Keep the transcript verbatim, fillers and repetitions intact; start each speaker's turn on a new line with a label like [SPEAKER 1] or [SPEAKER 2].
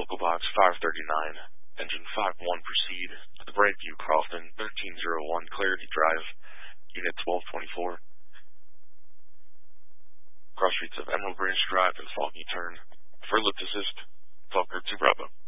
[SPEAKER 1] Local Box five thirty-nine, Engine five one proceed to the Brightview Crofton thirteen oh one Clarity Drive, Unit twelve twenty-four. Cross streets of Emerald Branch Drive and Foggy Turn. For lift assist, Falker to Bravo.